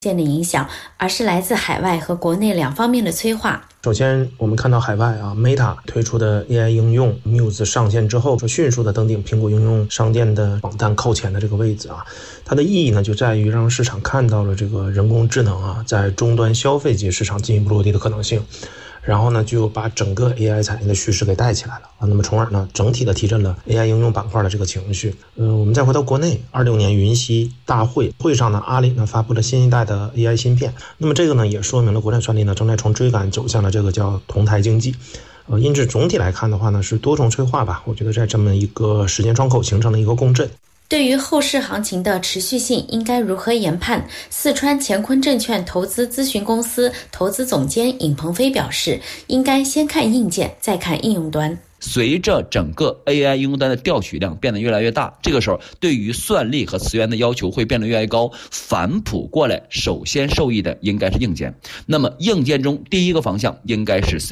的影响，而是来自海外和国内两方面的催化。 首先我们看到海外Meta 推出的 AI 应用 Muse 上线之后，迅速的登顶苹果应用商店的榜单靠前的这个位置它的意义呢就在于让市场看到了这个人工智能在终端消费级市场进一步落地的可能性，然后呢就把整个 AI 产业的趋势给带起来了那么从而呢整体的提振了 AI 应用板块的这个情绪。我们再回到国内，26年云栖大会上呢，阿里呢发布了新一代的 AI 芯片，那么这个呢也说明了国产算力呢正在从追赶走向了这个叫同台经济。因此总体来看的话呢是多重催化吧，我觉得在这么一个时间窗口形成了一个共振。 对于后市行情的持续性应该如何研判？四川乾坤证券投资咨询公司投资总监尹鹏飞表示，应该先看硬件，再看应用端。 随着整个 AI 应用端的调取量变得越来越大，这个时候对于算力和词源的要求会变得越来越高，反哺过来首先受益的应该是硬件。那么硬件中第一个方向应该是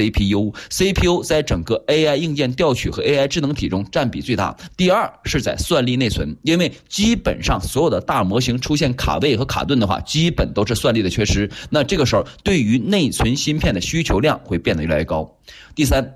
CPU 在整个 AI 硬件调取和 AI 智能体中占比最大，第二是在算力内存，因为基本上所有的大模型出现卡位和卡顿的话，基本都是算力的缺失，那这个时候对于内存芯片的需求量会变得越来越高。第三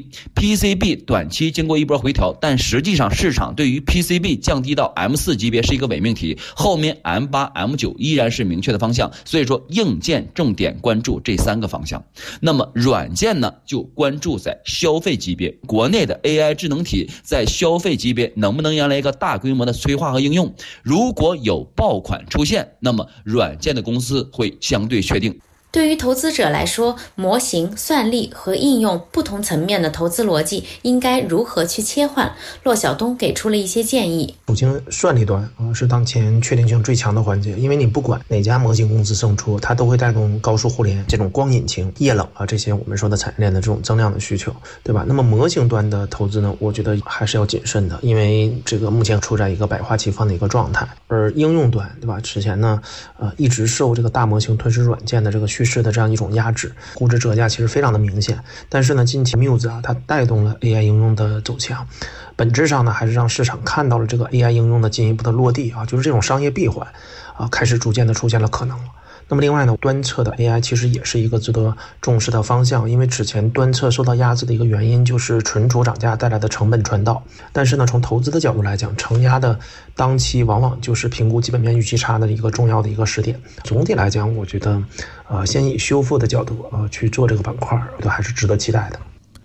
PCB 短期经过一波回调，但实际上市场对于 PCB 降低到 M4 级别是一个伪命题，后面 M8、M9 依然是明确的方向，所以说硬件重点关注这三个方向。那么软件呢就关注在消费级别，国内的 AI 智能体在消费级别能不能迎来一个大规模的催化和应用，如果有爆款出现，那么软件的公司会相对确定。 对于投资者来说，模型、算力和应用不同层面的投资逻辑应该如何去切换？骆晓东给出了一些建议。 首先算力端是当前确定性最强的环节，因为你不管哪家模型公司胜出，它都会带动高速互联这种光引擎、液冷这些我们说的产业链的这种增量的需求，对吧？那么模型端的投资呢，我觉得还是要谨慎的，因为这个目前处在一个百花齐放的一个状态。而应用端，对吧？之前呢一直受这个大模型吞噬软件的这个趋势的这样一种压制，估值折价其实非常的明显。但是呢，近期 Muse 它带动了 AI 应用的走强，本质上呢还是让市场看到了这个 AI 应用的进一步的落地就是这种商业闭环开始逐渐的出现了可能了。那么另外呢，端侧的 AI 其实也是一个值得重视的方向，因为之前端侧受到压制的一个原因就是存储涨价带来的成本传导，但是呢，从投资的角度来讲，承压的当期往往就是评估基本面预期差的一个重要的一个时点。总体来讲，我觉得先以修复的角度去做这个板块，我觉得还是值得期待的。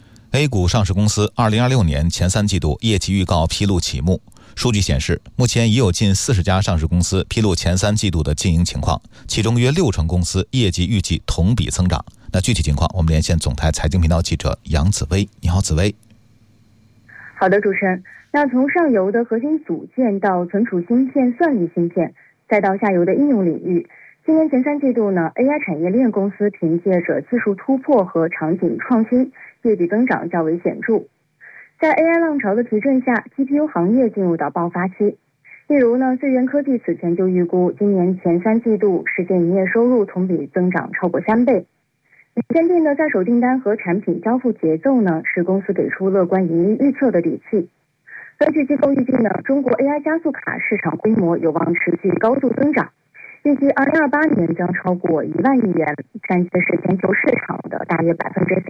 A 股上市公司2026年前3季度业绩预告披露启幕。数据显示，目前已有近40家上市公司披露前3季度的经营情况，其中约60%公司业绩预计同比增长。那具体情况，我们连线总台财经频道记者杨紫薇。你好，紫薇。 好的，主持人。那从上游的核心组件到存储芯片、算力芯片，再到下游的应用领域，今年前3季度呢 ，AI 产业链公司凭借着技术突破和场景创新，业绩增长较为显著。在 AI 浪潮的提振下 ，GPU 行业进入到爆发期。例如呢，最源科技此前就预估今年前3季度实现营业收入同比增长超过3倍。坚定的在手订单和产品交付节奏呢，使公司给出乐观盈利预测的底气。根据机构预计呢，中国 AI 加速卡市场规模有望持续高速增长，预计2028年将超过1万亿元，占据是全球市场的大约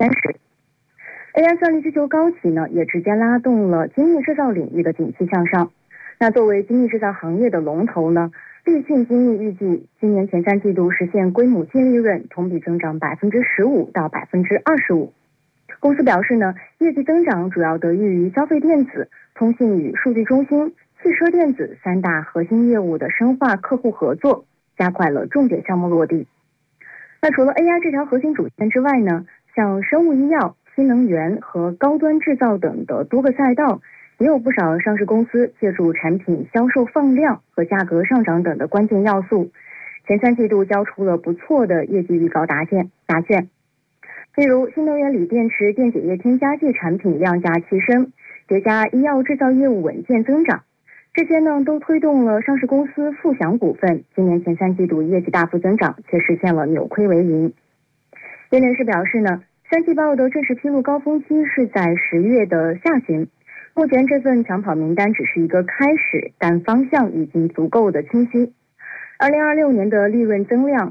30%。AI 算力需求高企呢，也直接拉动了精密制造领域的景气向上。那作为精密制造行业的龙头呢，立讯精密预计今年前3季度实现归母净利润同比增长15%到25%。公司表示呢，业绩增长主要得益于消费电子、通信与数据中心、汽车电子3大核心业务的深化客户合作，加快了重点项目落地。那除了 AI 这条核心主线之外呢，像生物医药、新能源和高端制造等的多个赛道，也有不少上市公司借助产品销售放量和价格上涨等的关键要素，前3季度交出了不错的业绩预告答卷。例如新能源锂电池电解液添加剂产品量价齐升，叠加医药制造业务稳健增长，这些呢都推动了上市公司富祥股份今年前3季度业绩大幅增长，却实现了扭亏为盈。业内人士表示呢，3季报的正式披露高峰期是在10月的下旬，目前这份抢跑名单只是一个开始，但方向已经足够的清晰。2026年的利润增量